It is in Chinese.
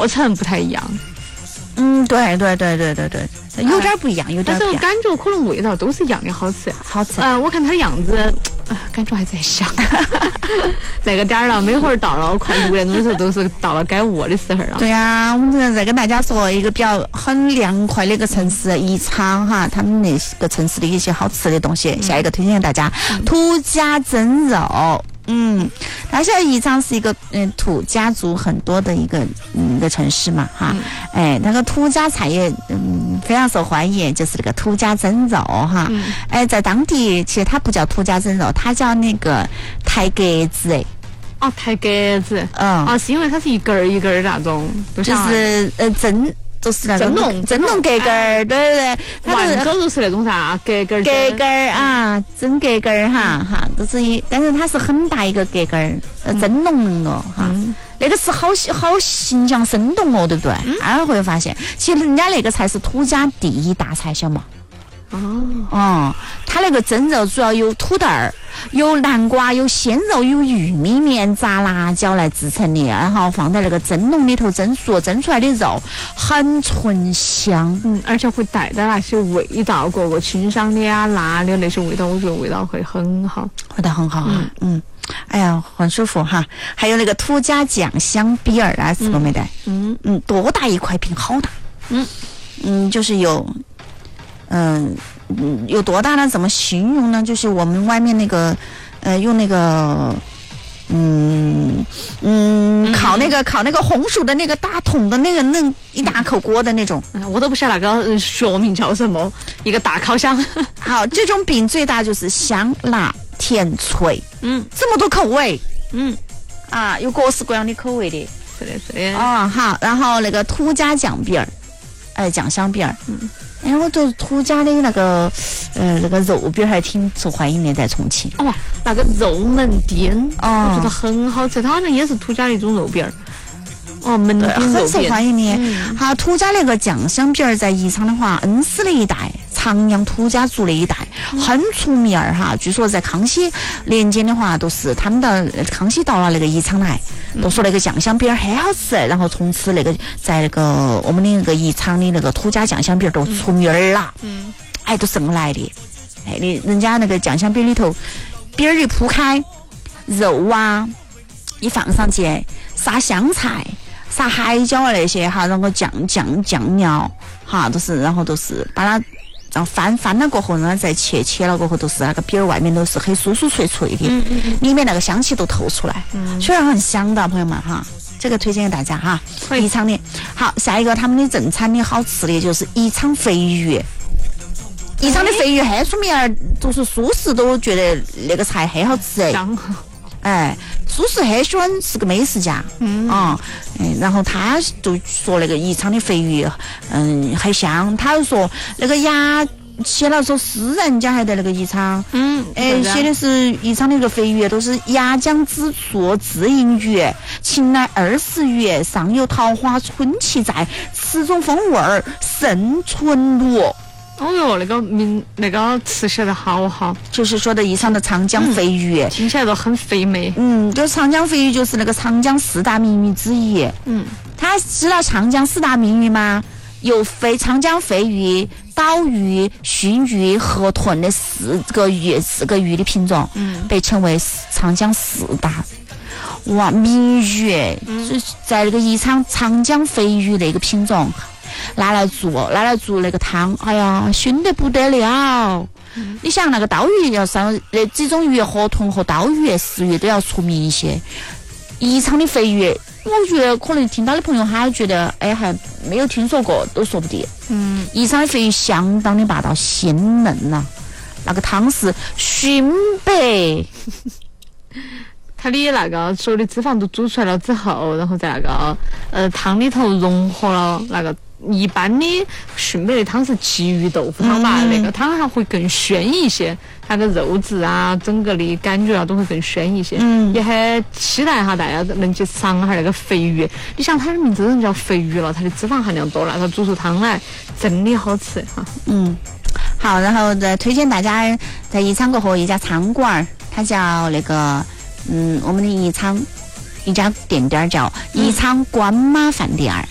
过程不太一样。 对，有点不一样，有点不一样。 但是我感觉可能味道都是一样的好吃。我看它的样子，感觉还在香。那个点儿了，每会儿到了快6点钟的时候，都是到了该饿的时候了。 对呀，我们在跟大家说一个比较很凉快的一个城市宜昌哈，他们那个城市的一些好吃的东西。下一个推荐给大家，土家蒸肉。而且宜昌是一个土家族很多的一个城市嘛哈，那个土家菜也非常受欢迎，就是那个土家蒸肉哈，在当地其实它不叫土家蒸肉，它叫那个台格子台格子，是因为它是一根儿一根儿那种， 就是就是那个蒸笼格格儿，对， 万州就是那种啥格格儿啊，蒸格格儿哈，但是它是很大一个格格儿，蒸笼哦哈，那个是好形象生动哦，对不对？会发现，其实人家那个才是土家第一大菜，晓得吗？它那个蒸肉主要有土豆儿、有南瓜、有鲜肉、有玉米面、炸辣椒来制成的，然后放在那个蒸笼里头蒸熟，蒸出来的肉很醇香， 而且会带的那些味道，个清香的啊、辣的那些味道，我觉得味道会很好， 味道很好啊，哎呀，很舒服哈。还有那个土家酱香比儿啊，吃过没得？多大一块饼，好大，就是有。有多大呢？怎么形容呢？就是我们外面那个，用那个，烤那个红薯的那个大桶的那一大口锅的那种， 我都不晓得那个学名叫什么，一个大烤箱。 好，这种饼最大就是香辣甜脆，这么多口味，有各式各样的口味的， 是的。 好，然后那个土家酱饼儿，酱香饼儿，我觉得土家的那个肉饼还挺受欢迎的，在重庆。 那个肉门丁，我觉得很好吃，它好像也是土家的一种肉饼儿。门丁肉饼很受欢迎的。好，土家那个酱香饼儿在宜昌的话，恩施那一带、长阳土家族那一带很出名儿哈。据说在康熙年间的话，都是他们的康熙到了那个宜昌来，都说那个酱香饼儿很好吃，然后从此那个在那个我们的那个宜昌的那个土家酱香饼儿都出名儿了。都是么来的。人家那个酱香饼里头，饼儿一铺开，肉一放上去，撒香菜。撒海椒那些哈，然后酱料哈，然后都是把它这样翻了过后呢，再切了过后，都是那个饼儿外面都是很酥酥脆脆的，里面那个香气都透出来，虽然很香的朋友们哈，这个推荐给大家哈。宜昌的好，下一个他们的正餐的好吃的就是宜昌鲱鱼。宜昌的鲱鱼很出名儿，就是苏轼都觉得那个菜很好吃苏轼很喜欢是个美食家，然后他就说那个宜昌的鲱鱼，很香。他就说那个写了首诗，人家还在那个宜昌，写的是宜昌的那个鲱鱼都是崖江之处自饮鱼，秦来20余，上有桃花春气在，此种风味儿胜春露。 那个词写的好好， 就是说的宜昌的长江鲱鱼， 听起来都很肥美。 就长江鲱鱼就是那个长江4大名鱼之一。他知道长江4大名鱼吗？有长江鲱鱼、岛鱼、鲟鱼、河豚的四个鱼的品种，被称为长江4大名鱼。在那个宜昌长江鲱鱼那个品种。拿来煮那个汤，哎呀，熏得不得了。你想那个刀鱼要上那几种鱼，河豚和刀鱼、石鱼都要出名一些。宜昌的鲱鱼，我觉得可能听到的朋友还觉得还没有听说过，都说不定。宜昌的鲱鱼相当的霸道，鲜嫩呐，那个汤是熏白。 它的那个所有的脂肪都煮出来了之后，然后在那个汤里头融合了那个一般的熏白的汤是鲫鱼豆腐汤吧，那个汤还会更鲜一些，它的肉质啊，整个的感觉啊都会更鲜一些。也很期待哈，大家能去尝下那个鲱鱼。你想它的名字都叫鲱鱼了，它的脂肪含量多了，它煮出汤来真的好吃哈。 好，然后再推荐大家在宜昌过后一家餐馆，它叫那个我们的宜昌一家店叫宜昌关马饭店儿。